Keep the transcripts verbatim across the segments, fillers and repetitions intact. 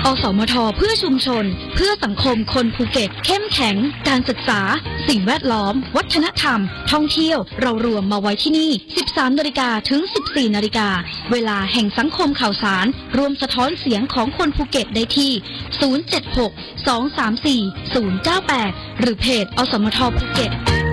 อสมทเพื่อชุมชนเพื่อสังคมคนภูเก็ตเข้มแข็งการศึกษาสิ่งแวดล้อมวัฒนธรรมท่องเที่ยวเรารวมมาไว้ที่นี่ สิบสามนาฬิกา ถึง สิบสี่นาฬิกา เวลาแห่งสังคมข่าวสารรวมสะท้อนเสียงของคนภูเก็ตได้ที่ ศูนย์ เจ็ด หก สอง สาม สี่ ศูนย์ เก้า แปด หรือเพจอสมทภูเก็ต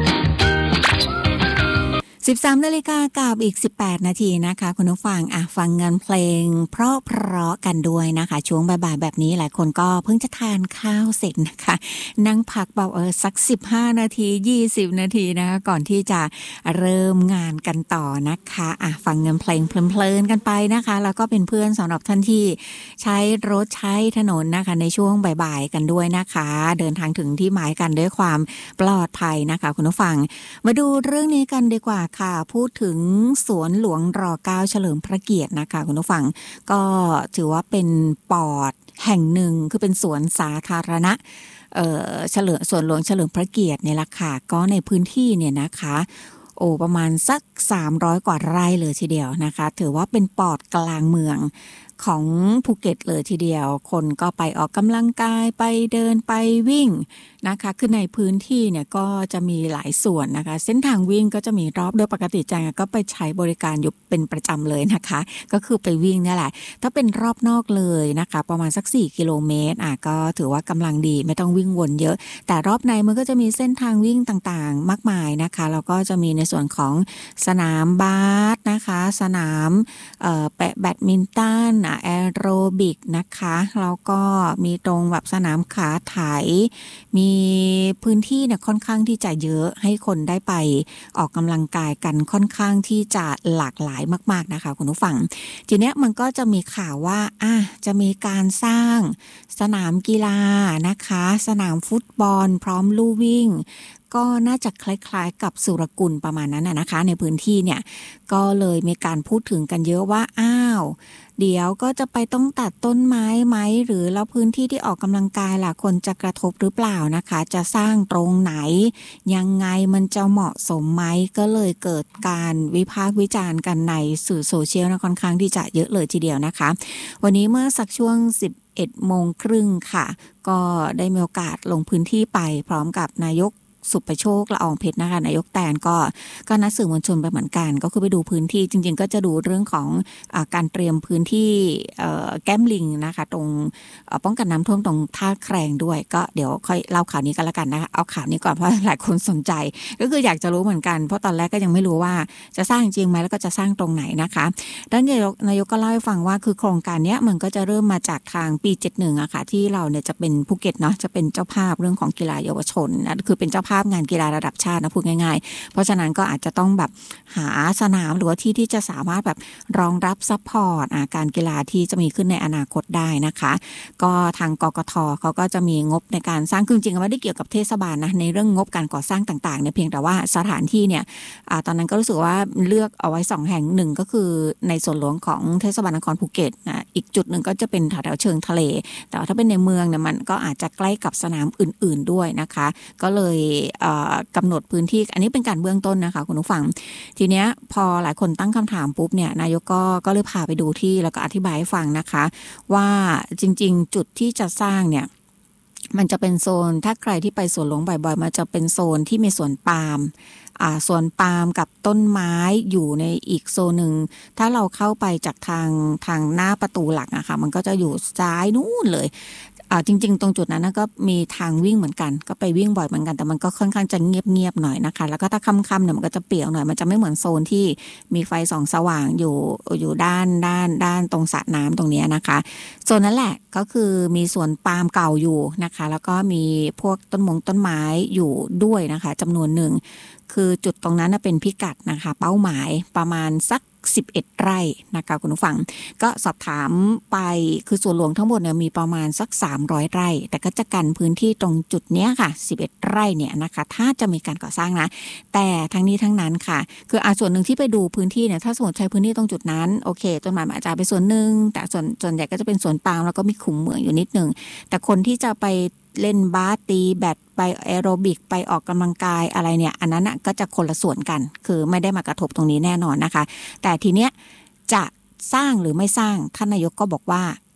สิบสามนาฬิกากับอีกสิบแปดนาทีนะคะคุณผู้ฟังอ่ะฟังงานเพลงเพราะเพราะกันด้วยนะคะช่วงบ่ายๆแบบนี้หลายคนก็เพิ่งจะทานข้าวเสร็จนะคะนั่งพักเบาเออสักสิบห้านาทียี่สิบนาทีนะคะก่อนที่จะเริ่มงานกันต่อนะคะอ่ะฟังงานเพลงเพลินๆกันไปนะคะแล้วก็เป็นเพื่อนสำหรับท่านที่ใช้รถใช้ถนนนะคะในช่วงบ่ายๆกันด้วยนะคะเดินทางถึงที่หมายกันด้วยความปลอดภัยนะคะคุณผู้ฟังมาดูเรื่องนี้กันดีกว่าค่ะพูดถึงสวนหลวงร เก้า เฉลิมพระเกียรตินะคะคุณผู้ฟังก็ถือว่าเป็นปอดแห่งหนึ่งคือเป็นสวนสาธารณะเอ่อเฉลิมสวนหลวงเฉลิมพระเกียรติเนี่ยล่ะค่ะก็ในพื้นที่เนี่ยนะคะโอ้ประมาณสักสามร้อยกว่าไร่เลยทีเดียวนะคะถือว่าเป็นปอดกลางเมืองของภูเก็ตเลยทีเดียวคนก็ไปออกกำลังกายไปเดินไปวิ่งนะคะคือในพื้นที่เนี่ยก็จะมีหลายส่วนนะคะเส้นทางวิ่งก็จะมีรอบโดยปกติจังก็ไปใช้บริการอยู่เป็นประจำเลยนะคะก็คือไปวิ่งนี่แหละถ้าเป็นรอบนอกเลยนะคะประมาณสักสี่กิโลเมตรอ่ะก็ถือว่ากำลังดีไม่ต้องวิ่งวนเยอะแต่รอบในมันก็จะมีเส้นทางวิ่งต่างๆมากมายนะคะแล้วก็จะมีในส่วนของสนามบาสนะคะสนามเอ่อแปะแบดมินตันแอโรบิกนะคะแล้วก็มีตรงแบบสนามขาไถมีพื้นที่เนี่ยค่อนข้างที่จะเยอะให้คนได้ไปออกกำลังกายกันค่อนข้างที่จะหลากหลายมากๆนะคะคุณผู้ฟังทีเนี้ยมันก็จะมีข่าวว่าอ่ะจะมีการสร้างสนามกีฬานะคะสนามฟุตบอลพร้อมลู่วิ่งก็น่าจะคล้ายๆกับสุรกุลประมาณนั้นนะคะในพื้นที่เนี่ยก็เลยมีการพูดถึงกันเยอะว่าอ้าวเดี๋ยวก็จะไปต้องตัดต้นไม้ไหมหรือแล้วพื้นที่ที่ออกกำลังกายล่ะคนจะกระทบหรือเปล่านะคะจะสร้างตรงไหนยังไงมันจะเหมาะสมไหมก็เลยเกิดการวิพากษ์วิจารณ์กันในสื่อโซเชียลนะค่อนข้างที่จะเยอะเลยทีเดียวนะคะวันนี้เมื่อสักช่วงสิบเอ็ดโมงครึ่งค่ะก็ได้มีโอกาสลงพื้นที่ไปพร้อมกับนายกสุประโชคละอองเพชรนะคะนายกแตนก็ก็นัดสื่อมวลชนไปเหมือนกันก็คือไปดูพื้นที่จริงๆก็จะดูเรื่องของอ่าการเตรียมพื้นที่แก้มลิงนะคะตรงป้องกันน้ำท่วมตรงท่าแครงด้วยก็เดี๋ยวค่อยเล่าข่าวนี้กันละกันนะคะเอาข่าวนี้ก่อนเพราะหลายคนสนใจก็คืออยากจะรู้เหมือนกันเพราะตอนแรกก็ยังไม่รู้ว่าจะสร้างจริงไหมแล้วก็จะสร้างตรงไหนนะคะด้านนายกนายกก็เล่าให้ฟังว่าคือโครงการนี้มันก็จะเริ่มมาจากทางปีเจ็ดสิบเอ็ดอะค่ะที่เราเนี่ยจะเป็นภูเก็ตเนาะจะเป็นเจ้าภาพเรื่องของกีฬาเยาวชนนะคือเป็นเจ้าภาพงานกีฬาระดับชาตินะพูดง่ายๆเพราะฉะนั้นก็อาจจะต้องแบบหาสนามหรือว่าที่ที่จะสามารถแบบรองรับซัพพอร์ตการกีฬาที่จะมีขึ้นในอนาคตได้นะคะก็ทางกกท.เขาก็จะมีงบในการสร้างจริงๆไม่ได้เกี่ยวกับเทศบาลนะในเรื่องงบการก่อสร้างต่างๆเนี่ยเพียงแต่ว่าสถานที่เนี่ยตอนนั้นก็รู้สึกว่าเลือกเอาไว้สองแห่งหนึ่งก็คือในส่วนหลวงของเทศบาลนครภูเก็ตนะอีกจุดหนึ่งก็จะเป็นแถวๆเชิงทะเลแต่ถ้าเป็นในเมืองเนี่ยมันก็อาจจะใกล้กับสนามอื่นๆด้วยนะคะก็เลยกำหนดพื้นที่อันนี้เป็นการเบื้องต้นนะคะคุณผู้ฟังทีเนี้ยพอหลายคนตั้งคำถามปุ๊บเนี่ยนายกก็ก็เลยพาไปดูที่แล้วก็อธิบายให้ฟังนะคะว่าจริงๆจุดที่จะสร้างเนี่ยมันจะเป็นโซนถ้าใครที่ไปสวนหลวงบ่อยๆมันจะเป็นโซนที่มีสวนปาล์มอ่าสวนปาล์มกับต้นไม้อยู่ในอีกโซนหนึ่งถ้าเราเข้าไปจากทางทางหน้าประตูหลักอะค่ะมันก็จะอยู่ซ้ายนู่นเลยอ่าจริงๆตรงจุดนั้นก็มีทางวิ่งเหมือนกันก็ไปวิ่งบ่อยเหมือนกันแต่มันก็ค่อนข้างจะเงียบๆหน่อยนะคะแล้วก็ถ้าค่ำๆเนี่ยมันก็จะเปียกหน่อยมันจะไม่เหมือนโซนที่มีไฟส่องสว่างอยู่อยู่ด้านด้านด้านตรงสระน้ำตรงนี้นะคะโซนนั้นแหละก็คือมีสวนปาล์มเก่าอยู่นะคะแล้วก็มีพวกต้นมงต้นไม้อยู่ด้วยนะคะจำนวนหนึ่งคือจุดตรงนั้นเป็นพิกัดนะคะเป้าหมายประมาณสักสิบเอ็ดไร่นะคะคุณผู้ฟังก็สอบถามไปคือส่วนหลวงทั้งหมดเนี่ยมีประมาณสักสามร้อยไร่แต่ก็จะกันพื้นที่ตรงจุดเนี้ยค่ะสิบเอ็ดไร่เนี่ยนะคะถ้าจะมีการก่อสร้างนะแต่ทั้งนี้ทั้งนั้นค่ะคืออ่ะส่วนหนึ่งที่ไปดูพื้นที่เนี่ยถ้าสมมติใช้พื้นที่ตรงจุดนั้นโอเคต้นไม้อาจจะไปส่วนหนึ่งแต่ส่วนส่วนใหญ่ก็จะเป็นสวนปาล์มแล้วก็มีขุมเหมืองอยู่นิดนึงแต่คนที่จะไปเล่นบาสตีแบดไปแอโรบิกไปออกกำลังกายอะไรเนี่ยอันนั้นก็จะคนละส่วนกันคือไม่ได้มากระทบตรงนี้แน่นอนนะคะแต่ทีเนี้ยจะสร้างหรือไม่สร้างท่านนายกก็บอกว่า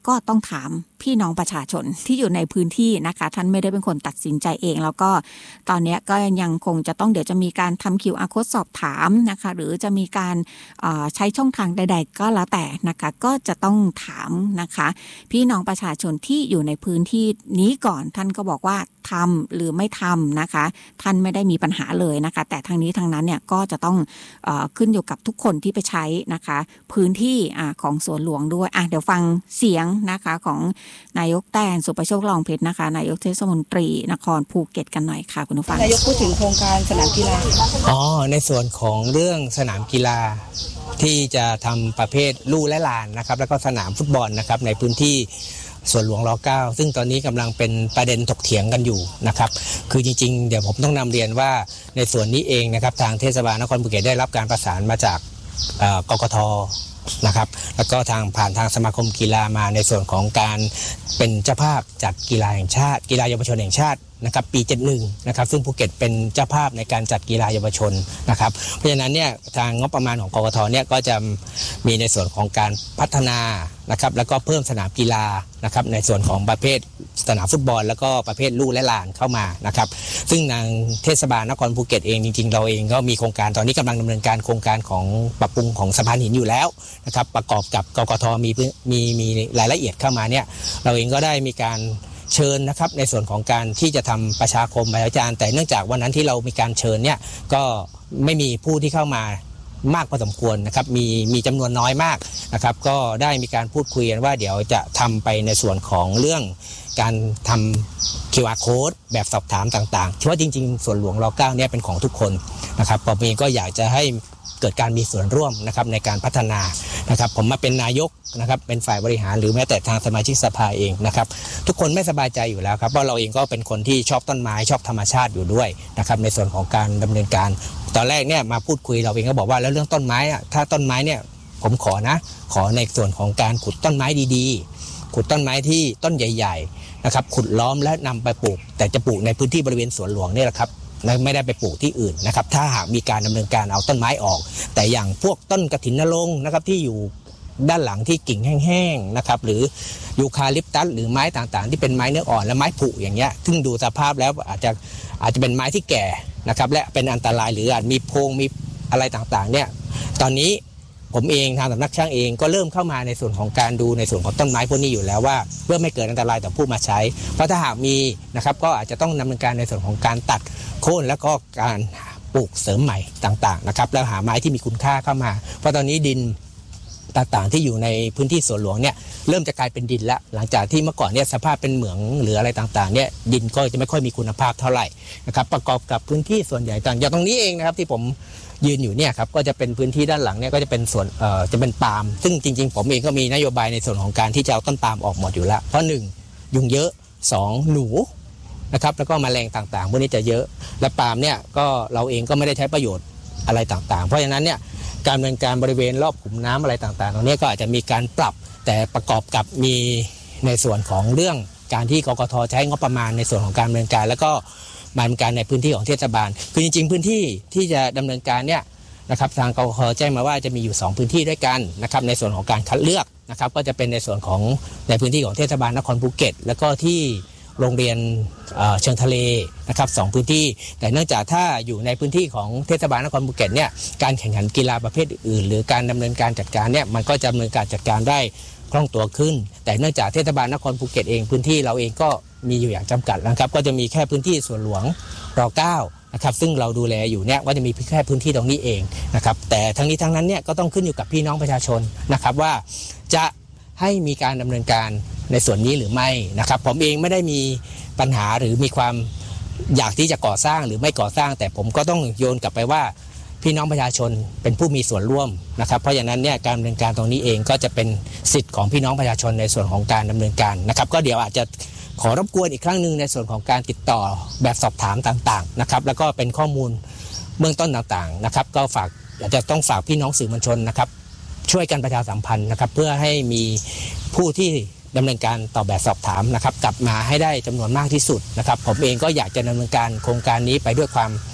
ก็ต้องถามพี่น้องประชาชนที่อยู่ในพื้นที่นะคะท่านไม่ได้เป็นคนตัดสินใจเองแล้วก็ตอนนี้ก็ยังคงจะต้องเดี๋ยวจะมีการทำ คิว อาร์ Code สอบถามนะคะหรือจะมีการใช้ช่องทางใดๆก็แล้วแต่นะคะก็จะต้องถามนะคะพี่น้องประชาชนที่อยู่ในพื้นที่นี้ก่อนท่านก็บอกว่าทำหรือไม่ทำนะคะท่านไม่ได้มีปัญหาเลยนะคะแต่ทางนี้ทางนั้นเนี่ยก็จะต้องเอ่อขึ้นอยู่กับทุกคนที่ไปใช้นะคะพื้นที่อ่าของสวนหลวงด้วยอ่ะเดี๋ยวฟังเสียงนะคะของนายกแตนสุประโชคลองเพชรนะคะนายกเทศมนตรีนครภูเก็ตกันหน่อยค่ะคุณผู้ฟังนายกพูดถึงโครงการสนามกีฬาอ๋อในส่วนของเรื่องสนามกีฬาที่จะทำประเภทลู่และลานนะครับแล้วก็สนามฟุตบอลนะครับในพื้นที่สวนหลวงร.เก้าซึ่งตอนนี้กำลังเป็นประเด็นถกเถียงกันอยู่นะครับคือจริงๆเดี๋ยวผมต้องนำเรียนว่าในส่วนนี้เองนะครับทางเทศบาลนครภูเก็ตได้รับการประสานมาจากกกท.นะครับแล้วก็ทางผ่านทางสมาคมกีฬามาในส่วนของการเป็นเจ้าภาพจัดกีฬาแห่งชาติกีฬาเยาวชนแห่งชาตินะครับปีเจ็ดสิบเอ็ดนะครับซึ่งภูเก็ตเป็นเจ้าภาพในการจัดกีฬาเยาวชนนะครับเพราะฉะนั้นเนี่ยทางงบประมาณของกกท.เนี่ยก็จะมีในส่วนของการพัฒนานะครับแล้วก็เพิ่มสนามกีฬานะครับในส่วนของประเภทสนามฟุตบอลแล้วก็ประเภทลู่และลานเข้ามานะครับซึ่งทางเทศบาลนครภูเก็ตเองจริงๆเราเองก็มีโครงการตอนนี้กำลังดำเนินการโครงการของปรับปรุงของสะพานหินอยู่แล้วนะครับประกอบกับกกท.มีมีมีรายละเอียดเข้ามาเนี่ยเราเองก็ได้มีการเชิญนะครับในส่วนของการที่จะทำประชาคมประชาจารย์แต่เนื่องจากวันนั้นที่เรามีการเชิญเนี่ยก็ไม่มีผู้ที่เข้ามามากพอสมควรนะครับมีมีจำนวนน้อยมากนะครับก็ได้มีการพูดคุยกันว่าเดี๋ยวจะทำไปในส่วนของเรื่องการทำ คิว อาร์ Code แบบสอบถามต่างๆเพราะว่าจริงๆส่วนหลวงร.เก้าเนี่ยเป็นของทุกคนนะครับผมเองก็อยากจะให้เกิดการมีส่วนร่วมนะครับในการพัฒนานะครับผมมาเป็นนายกนะครับเป็นฝ่ายบริหารหรือแม้แต่ทางสมาชิกสภาเองนะครับทุกคนไม่สบายใจอยู่แล้วครับเพราะเราเองก็เป็นคนที่ชอบต้นไม้ชอบธรรมชาติอยู่ด้วยนะครับในส่วนของการดำเนินการตอนแรกเนี่ยมาพูดคุยเราเองก็บอกว่าแล้วเรื่องต้นไม้อะถ้าต้นไม้เนี่ยผมขอนะขอในส่วนของการขุดต้นไม้ดีๆขุดต้นไม้ที่ต้นใหญ่ๆนะครับขุดล้อมและนำไปปลูกแต่จะปลูกในพื้นที่บริเวณสวนหลวงนี่แหละครับไม่ได้ไปปลูกที่อื่นนะครับถ้าหากมีการดำเนินการเอาต้นไม้ออกแต่อย่างพวกต้นกฐินนรงค์นะครับที่อยู่ด้านหลังที่กิ่งแห้งๆนะครับหรือยูคาลิปตัสหรือไม้ต่างๆที่เป็นไม้เนื้ออ่อนและไม้ผุอย่างเงี้ยซึ่งดูสภาพแล้วอาจจะอาจจะเป็นไม้ที่แก่นะครับและเป็นอันตรายหรืออาจมีโพรงมีอะไรต่างๆเนี่ยตอนนี้ผมเองทางสำนักช่างเองก็เริ่มเข้ามาในส่วนของการดูในส่วนของต้นไม้พวกนี้อยู่แล้วว่าเพื่อไม่เกิดอันตรายต่อผู้มาใช้เพราะถ้าหากมีนะครับก็อาจจะต้องดำเนินการในส่วนของการตัดโค่นแล้วก็การปลูกเสริมใหม่ต่างๆนะครับแล้วหาไม้ที่มีคุณค่าเข้ามาเพราะตอนนี้ดินต่างๆที่อยู่ในพื้นที่สวนหลวงเนี่ยเริ่มจะกลายเป็นดินแล้วหลังจากที่เมื่อก่อนเนี่ยสภาพเป็นเหมืองหรืออะไรต่างๆเนี่ยดินก็จะไม่ค่อยมีคุณภาพเท่าไหร่นะครับประกอบกับพื้นที่ส่วนใหญ่ต่างอย่างตรงนี้เองนะครับที่ผมยืนอยู่เนี่ยครับก็จะเป็นพื้นที่ด้านหลังเนี่ยก็จะเป็นส่วนเอ่อจะเป็นปาล์มซึ่งจริงๆผมเองก็มีนโยบายในส่วนของการที่จะเอาต้นปาล์มออกหมดอยู่แล้วเพราะหนึ่งยุงเยอะสองหนูนะครับแล้วก็แมลงต่างๆพวกนี้จะเยอะและปาล์มเนี่ยก็เราเองก็ไม่ได้ใช้ประโยชน์อะไรต่างๆเพราะฉะนั้นเนี่ยการดำเนินการบริเวณรอบขุมน้ำอะไรต่างๆตรงนี้ก็อาจจะมีการปรับแต่ประกอบกับมีในส่วนของเรื่องการที่กกท.ใช้งบประมาณในส่วนของการดำเนินการแล้วก็มาดำเนินการในพื้นที่ของเทศบาลคือจริงๆพื้นที่ที่จะดำเนินการเนี่ยนะครับทางกกท.แจ้งมาว่าจะมีอยู่สองพื้นที่ด้วยกันนะครับในส่วนของการคัดเลือกนะครับก็จะเป็นในส่วนของในพื้นที่ของเทศบาลนครภูเก็ตแล้วก็ที่โรงเรียนเชิงทะเลนะครับสองพื้นที่แต่เนื่องจากถ้าอยู่ในพื้นที่ของเทศบาลนครภูเก็ตเนี่ยการแข่งขันกีฬาประเภทอื่นหรือการดำเนินการจัดการเนี่ยมันก็จะดำเนินการจัดการได้คล่องตัวขึ้นแต่เนื่องจากเทศบาลนครภูเก็ตเองพื้นที่เราเองก็มีอยู่อย่างจำกัดนะครับก็จะมีแค่พื้นที่สวนหลวงร.เก้านะครับซึ่งเราดูแลอยู่เนี่ยว่าจะมีแค่พื้นที่ตรงนี้เองนะครับแต่ทั้งนี้ทั้งนั้นเนี่ยก็ต้องขึ้นอยู่กับพี่น้องประชาชนนะครับว่าจะให้มีการดำเนินการในส่วนนี้หรือไม่นะครับผมเองไม่ได้มีปัญหาหรือมีความอยากที่จะก่อสร้างหรือไม่ก่อสร้างแต่ผมก็ต้องโยนกลับไปว่าพี่น้องประชาชนเป็นผู้มีส่วนร่วมนะครับเพราะฉะนั้นเนี่ยการดำเนินการตรงนี้เองก็จะเป็นสิทธิ์ของพี่น้องประชาชนในส่วนของการดำเนินการนะครับก็เดี๋ยวอาจจะขอรบกวนอีกครั้งหนึ่งในส่วนของการติดต่อแบบสอบถามต่างๆนะครับแล้วก็เป็นข้อมูลเบื้องต้นต่างๆนะครับก็ฝากอาจจะต้องฝากพี่น้องสื่อมวลชนนะครับช่วยกันประชาสัมพันธ์นะครับเพื่อให้มีผู้ที่ดำเนินการตอบแบบสอบถามนะครับกลับมาให้ได้จำนวนมากที่สุดนะครับผมเองก็อยากจะดำเนินการโครงการนี้ไปด้วยความ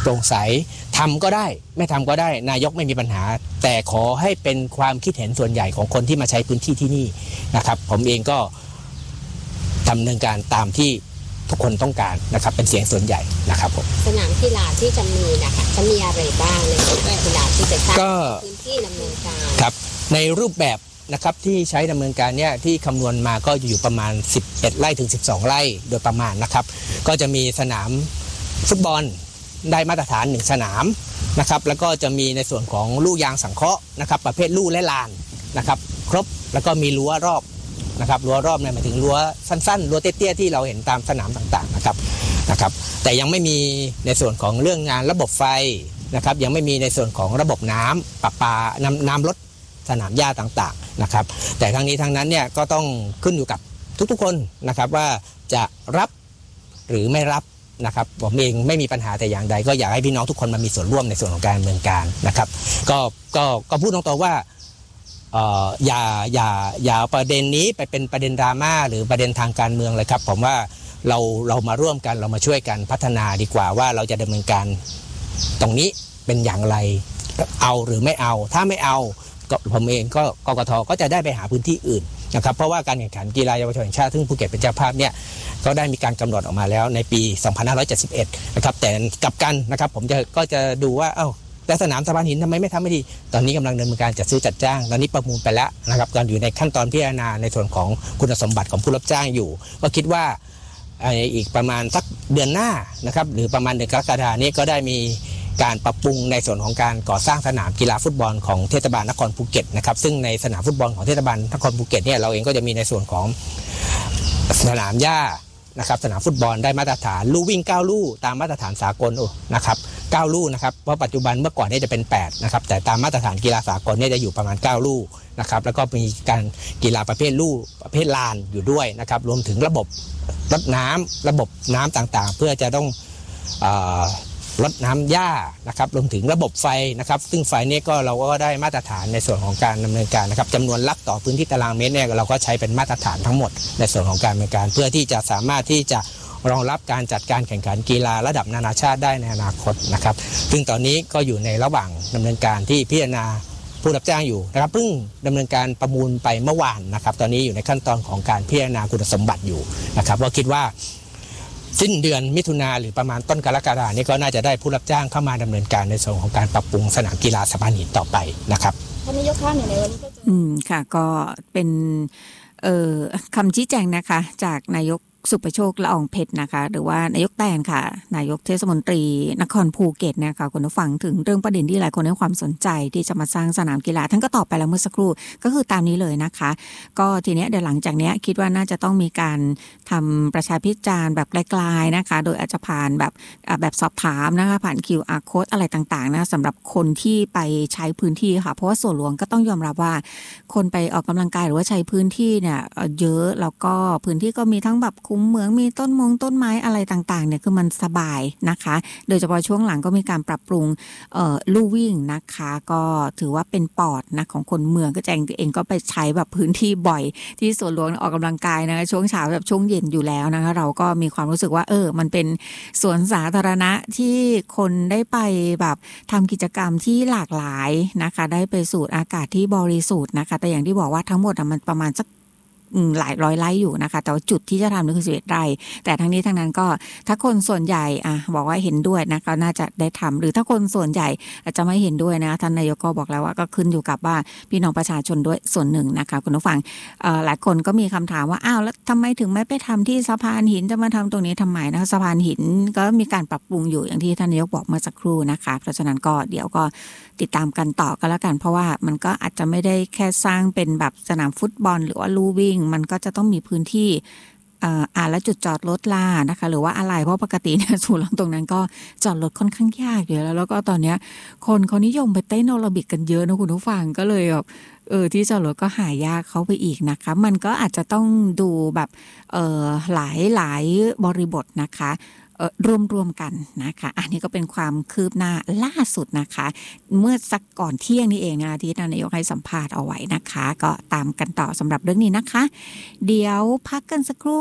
โปร่งใสทำก็ได้ไม่ทำก็ได้นายกไม่มีปัญหาแต่ขอให้เป็นความคิดเห็นส่วนใหญ่ของคนที่มาใช้พื้นที่ที่นี่นะครับผมเองก็ดำเนินการตามที่ทุกคนต้องการนะครับเป็นเสียงส่วนใหญ่นะครับผมสนามกีฬาที่จะมีนะคะจะมีอะไรบ้างในสนามกีฬาที่จะสร้างพื้นที่ดำเนินการครับในรูปแบบนะครับที่ใช้ดำเนินการเนี่ยที่คำนวณมาก็อยู่ประมาณสิบเอ็ดไร่ถึงสิบสองไร่โดยประมาณนะครับก็จะมีสนามฟุตบอลได้มาตรฐานหนึ่งสนามนะครับแล้วก็จะมีในส่วนของลู่ยางสังเคราะห์นะครับประเภทลู่และลานนะครับครบแล้วก็มีรั้วรอบนะครับรั้วรอบเนี่ยหมายถึงรั้วสั้นๆรั้วเตี้ยๆที่เราเห็นตามสนามต่างๆนะครับนะครับแต่ยังไม่มีในส่วนของเรื่องงานระบบไฟนะครับยังไม่มีในส่วนของระบบน้ำประปาน้ำน้ำลดสนามหญ้าต่างๆนะครับแต่ทั้งนี้ทั้งนั้นเนี่ยก็ต้องขึ้นอยู่กับทุกๆคนนะครับว่าจะรับหรือไม่รับนะครับผมเองไม่มีปัญหาแต่อย่างใดก็อยากให้พี่น้องทุกคนมามีส่วนร่วมในส่วนของการดำเนินการนะครับก็ก็ก็พูดตรงๆว่าเอ่ออย่าอย่าอย่าเอาประเด็นนี้ไปเป็นประเด็นดราม่าหรือประเด็นทางการเมืองเลยครับผมว่าเราเรามาร่วมกันเรามาช่วยกันพัฒนาดีกว่าว่าเราจะดำเนินการตรงนี้เป็นอย่างไรเอาหรือไม่เอาถ้าไม่เอาก็ผมเองก็กกท.ก็จะได้ไปหาพื้นที่อื่นนะครับเพราะว่าการแข่งขันกีฬาเยาวชนแห่งชาติซึ่งภูเก็ตเป็นเจ้าภาพเนี่ยก็ได้มีการกำหนดออกมาแล้วในปีสองพันห้าร้อยเจ็ดสิบเอ็ดนะครับแต่กลับกันนะครับผมจะก็จะดูว่าเอ้าแต่สนามสะพานหินทำไมไม่ทำไม่ดีตอนนี้กำลังดำเนินการจัดซื้อจัดจ้างตอนนี้ประมูลไปแล้วนะครับตอนอยู่ในขั้นตอนพิจารณาในส่วนของคุณสมบัติของผู้รับจ้างอยู่ก็คิดว่าอีกประมาณสักเดือนหน้านะครับหรือประมาณเดือนกรกฎาคมนี้ก็ได้มีการปรับปรุงในส่วนของการก่อสร้างสนามกีฬาฟุตบอลของเทศบาลนครภูเก็ตนะครับซึ่งในสนามฟุตบอลของเทศบาลนครภูเก็ตเนี่ยเราเองก็จะมีในส่วนของสนามหญ้านะครับสนามฟุตบอลได้มาตรฐานลู่วิ่งเก้าลู่ตามมาตรฐานสากลนะครับเก้าลู่นะครับเพราะปัจจุบันเมื่อก่อนเนี่ยจะเป็นแปดนะครับแต่ตามมาตรฐานกีฬาสากลเนี่ยจะอยู่ประมาณเก้าลู่นะครับแล้วก็มีการกีฬาประเภทลู่ประเภทลานอยู่ด้วยนะครับรวมถึงระบบรดน้ำระบบน้ำต่างๆเพื่อจะต้องลดน้ำหญ้านะครับรวมถึงระบบไฟนะครับซึ่งไฟนี้ก็เราก็ได้มาตรฐานในส่วนของการดำเนินการนะครับจำนวนลักต่อพื้นที่ตารางเมตรเนี่ยเราก็ใช้เป็นมาตรฐานทั้งหมดในส่วนของการดำเนินการเพื่อที่จะสามารถที่จะรองรับการจัดการแข่งขันกีฬาระดับนานาชาติได้ในอนาคตนะครับซึ่งตอนนี้ก็อยู่ในระหว่างดำเนินการที่พิจารณาผู้รับจ้างอยู่นะครับเพิ่งดำเนินการประมูลไปเมื่อวานนะครับตอนนี้อยู่ในขั้นตอนของการพิจารณาคุณสมบัติอยู่นะครับว่าคิดว่าสิ้นเดือนมิถุนาหรือประมาณต้นกรกฎาคมนี้ก็น่าจะได้ผู้รับจ้างเข้ามาดำเนินการในส่วนของการปรับปรุงสนามกีฬาสะพานหินต่อไปนะครับท่านนายกคะในวันนี้ก็จะอืมค่ะก็เป็นเอ่อคำชี้แจงนะคะจากนายกสุประโชคละอองเพชรนะคะหรือว่านายกแตนค่ะนายกเทศมนตรีนครภูเก็ตนะคะคุณผู้ฟังถึงเรื่องประเด็นที่หลายคนให้ความสนใจที่จะมาสร้างสนามกีฬาท่านก็ตอบไปแล้วเมื่อสักครู่ก็คือตามนี้เลยนะคะก็ทีเนี้ยเดี๋ยวหลังจากเนี้ยคิดว่าน่าจะต้องมีการทำประชาพิจารณ์แบบไกลๆนะคะโดยอาจจะผ่านแบบแบบสอบถามนะคะผ่าน คิว อาร์ Code อะไรต่างๆนะสำหรับคนที่ไปใช้พื้นที่ค่ะเพราะว่าส่วนหลวงก็ต้องยอมรับว่าคนไปออกกำลังกายหรือว่าใช้พื้นที่เนี่ยเยอะแล้วก็พื้นที่ก็มีทั้งแบบคุ้มเมืองมีต้นมงต้นไม้อะไรต่างๆเนี่ยคือมันสบายนะคะโดยเฉพาะช่วงหลังก็มีการปรับปรุงเอ่อลู่วิ่งนะคะก็ถือว่าเป็นปอดนะของคนเมืองก็แจงเองก็ไปใช้แบบพื้นที่บ่อยที่สวนหลวงออกกำลังกายนะคะช่วงเช้าแบบช่วงเย็นอยู่แล้วนะคะเราก็มีความรู้สึกว่าเออมันเป็นสวนสาธารณะที่คนได้ไปแบบทำกิจกรรมที่หลากหลายนะคะได้ไปสูดอากาศที่บริสุทธิ์นะคะแต่อย่างที่บอกว่าทั้งหมดมันประมาณสักหลายร้อยไร่อยู่นะคะแต่ว่าจุดที่จะทำนี่คือสิบเอ็ดไร่แต่ทั้งนี้ทั้งนั้นก็ถ้าคนส่วนใหญ่อ่ะบอกว่าเห็นด้วยนะก็น่าจะได้ทำหรือถ้าคนส่วนใหญ่อาจจะไม่เห็นด้วยนะท่านนายกก็บอกแล้วว่าก็ขึ้นอยู่กับว่าพี่น้องประชาชนด้วยส่วนหนึ่งนะคะคุณผู้ฟังหลายคนก็มีคำถามว่าอ้าวแล้วทำไมถึงไม่ไปทำที่สะพานหินจะมาทำตรงนี้ทำไมนะคะสะพานหินก็มีการปรับปรุงอยู่อย่างที่ท่านนายกบอกเมื่อสักครู่นะคะเพราะฉะนั้นก็เดี๋ยวก็ติดตามกันต่อก็แล้วกันเพราะว่ามันก็อาจจะไม่ได้แค่สร้างเป็นแบบสนามฟุตบอลหรือว่าลู่วิ่งมันก็จะต้องมีพื้นที่อ่าและจุดจอดรถล่านะคะหรือว่าอะไรเพราะปกติเนี่ยศูนย์ตรงนั้นก็จอดรถค่อนข้างยากอยู่แล้วแล้วก็ตอนนี้คนเขานิยมไปเต้นแอโรบิกกันเยอะนะคุณผู้ฟังก็เลยแบบเออที่จอดรถก็หายากเข้าไปอีกนะคะมันก็อาจจะต้องดูแบบเออหลายหลายบริบทนะคะรวมๆกันนะคะอันนี้ก็เป็นความคืบหน้าล่าสุดนะคะเมื่อสักก่อนเที่ยงนี่เองนะที่ท่านนายกให้สัมภาษณ์เอาไว้นะคะก็ตามกันต่อสำหรับเรื่องนี้นะคะเดี๋ยวพักกันสักครู่